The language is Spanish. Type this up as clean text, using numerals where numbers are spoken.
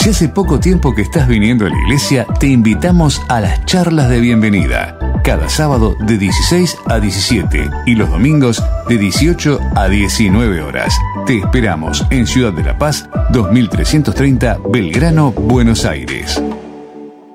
Si hace poco tiempo que estás viniendo a la iglesia, te invitamos a las charlas de bienvenida. Cada sábado de 16 a 17 y los domingos de 18 a 19 horas. Te esperamos en Ciudad de la Paz, 2330, Belgrano, Buenos Aires.